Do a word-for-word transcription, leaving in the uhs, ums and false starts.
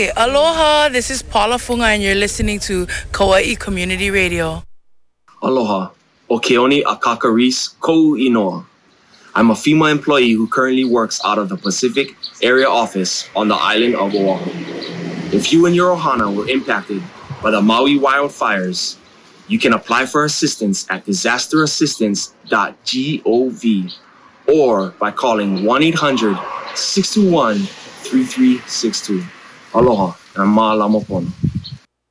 Hi, aloha. This is Paula Funga, and you're listening to Kauai Community Radio. Aloha. Okeoni Akaka Reese Kou Inoa. I'm a FEMA employee who currently works out of the Pacific Area Office on the island of Oahu. If you and your ohana were impacted by the Maui wildfires, you can apply for assistance at disaster assistance dot gov or by calling one eight hundred, six two one, three three six two. Aloha and ma'alama pono.